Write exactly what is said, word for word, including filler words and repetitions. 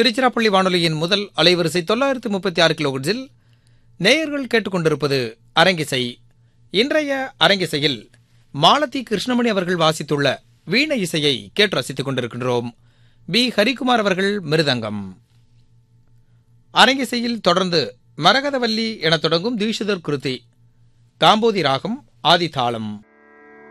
திருச்சிராப்பள்ளி வானொலியின் முதல் அலைவரிசை தொள்ளாயிரத்து முப்பத்தி ஆறு கிலோஹெர்ட்ஸில் நேயர்கள் கேட்டுக்கொண்டிருப்பது அரங்கிசை. இன்றைய அரங்கிசையில் மாலதி கிருஷ்ணமணி அவர்கள் வாசித்துள்ள வீணை இசையை கேட்டு ரசித்துக் கொண்டிருக்கின்றோம். பி ஹரிகுமார் அவர்கள் மிருதங்கம். அரங்கிசையில் தொடர்ந்து மரகதவல்லி என தொடங்கும் தீஷிதர் கிருதி, காம்போதி ராகம், ஆதிதாளம்.